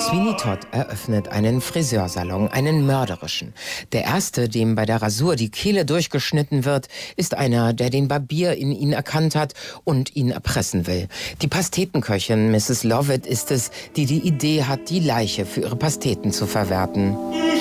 Sweeney Todd eröffnet einen Friseursalon, einen mörderischen. Der erste, dem bei der Rasur die Kehle durchgeschnitten wird, ist einer, der den Barbier in ihn erkannt hat und ihn erpressen will. Die Pastetenköchin Mrs. Lovett ist es, die die Idee hat, die Leiche für ihre Pasteten zu verwerten.